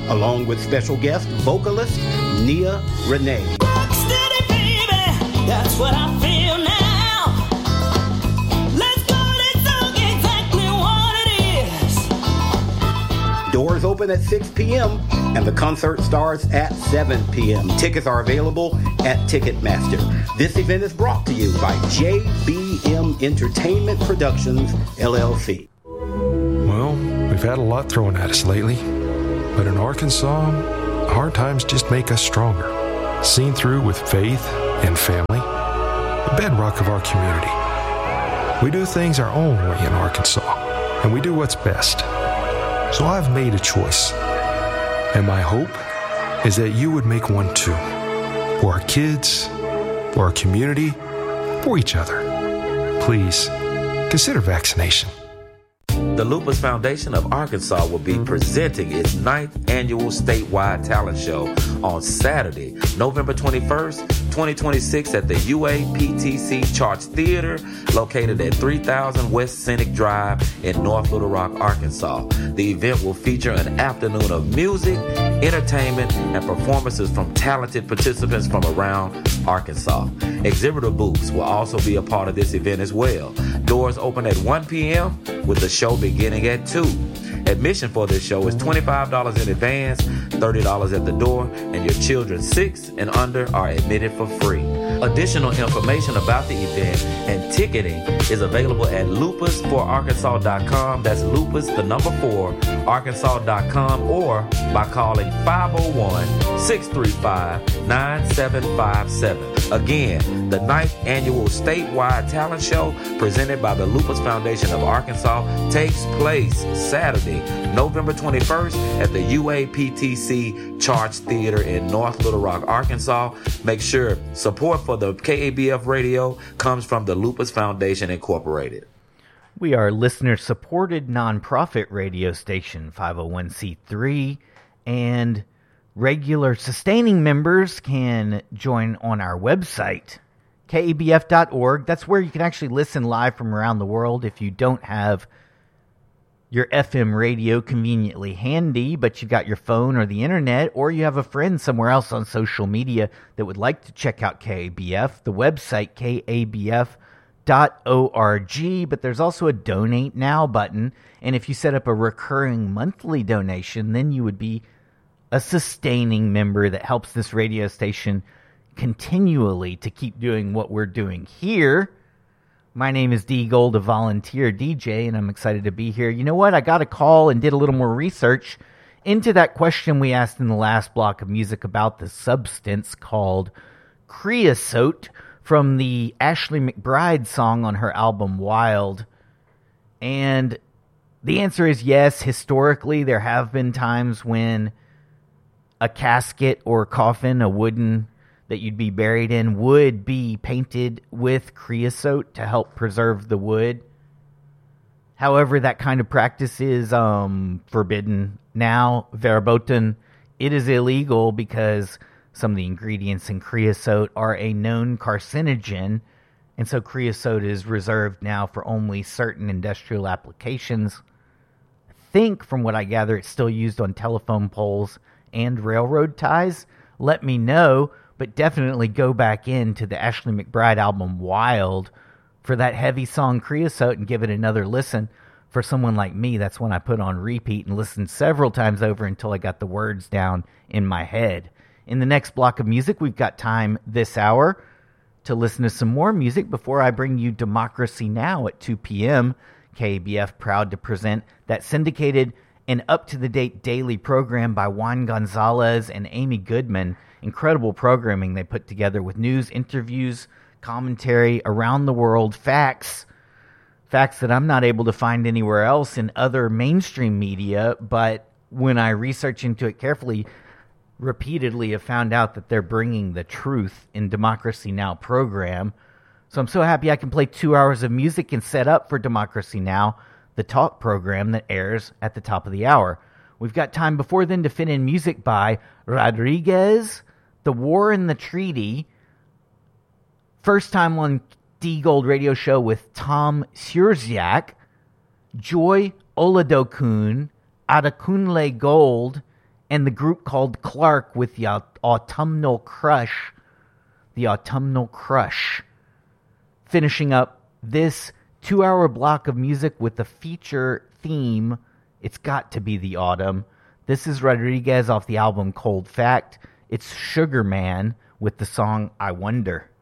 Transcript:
along with special guest vocalist Nia Renee. Steady, baby, that's what I feel now. Let's call it exactly what it is. Doors open at 6 p.m. and the concert starts at 7 p.m. Tickets are available at Ticketmaster. This event is brought to you by JBM Entertainment Productions, LLC. Well, we've had a lot thrown at us lately, but in Arkansas, hard times just make us stronger. Seen through with faith and family, the bedrock of our community. We do things our own way in Arkansas, and we do what's best. So I've made a choice, and my hope is that you would make one too. For our kids, for our community, for each other. Please, consider vaccination. The Lupus Foundation of Arkansas will be presenting its 9th annual statewide talent show on Saturday, November 21st, 2026 at the UAPTC Charts Theater, located at 3000 West Scenic Drive in North Little Rock, Arkansas. The event will feature an afternoon of music, entertainment, and performances from talented participants from around Arkansas. Exhibitor booths will also be a part of this event as well. Doors open at 1 p.m. with the show beginning at 2. Admission for this show is $25 in advance, $30 at the door, and your children 6 and under are admitted for free. Additional information about the event and ticketing is available at lupus4arkansas.com. That's lupus, the number 4, arkansas.com, or by calling 501-635-9757. Again, the 9th annual statewide talent show presented by the Lupus Foundation of Arkansas takes place Saturday, November 21st at the UAPTC Charts Theater in North Little Rock, Arkansas. Make sure support for the KABF radio comes from the Lupus Foundation Incorporated. We are listener-supported nonprofit radio station, 501c3, and regular sustaining members can join on our website, kabf.org. That's where you can actually listen live from around the world if you don't have your FM radio conveniently handy, but you've got your phone or the internet, or you have a friend somewhere else on social media that would like to check out KABF. The website, kabf.org, but there's also a Donate Now button, and if you set up a recurring monthly donation, then you would be a sustaining member that helps this radio station continually to keep doing what we're doing here. My name is D Gold, a volunteer DJ, and I'm excited to be here. You know what? I got a call and did a little more research into that question we asked in the last block of music about the substance called creosote from the Ashley McBryde song on her album Wild. And the answer is yes. Historically, there have been times when a casket or coffin, a wooden that you'd be buried in, would be painted with creosote to help preserve the wood. However, that kind of practice is forbidden now, verboten. It is illegal because some of the ingredients in creosote are a known carcinogen, and so creosote is reserved now for only certain industrial applications. I think, from what I gather, it's still used on telephone poles and railroad ties. Let me know. But definitely go back into the Ashley McBryde album Wild for that heavy song Creosote and give it another listen. For someone like me, that's one I put on repeat and listened several times over until I got the words down in my head. In the next block of music, we've got time this hour to listen to some more music before I bring you Democracy Now! At 2 p.m. KABF proud to present that syndicated and up-to-the-date daily program by Juan Gonzalez and Amy Goodman. Incredible programming they put together with news, interviews, commentary around the world, facts that I'm not able to find anywhere else in other mainstream media, but when I research into it carefully, repeatedly have found out that they're bringing the truth in Democracy Now! Program. So I'm so happy I can play 2 hours of music and set up for Democracy Now!, the talk program that airs at the top of the hour. We've got time before then to fit in music by Rodriguez, The War and the Treaty, first time on D Gold Radio Show with Tom Surziak, Joy Oladokun, Adekunle Gold, and the group called Clark with the Autumnal Crush. The Autumnal Crush. Finishing up this 2-hour block of music with the feature theme, It's Got to Be the Autumn. This is Rodriguez off the album Cold Fact. It's Sugar Man with the song I Wonder.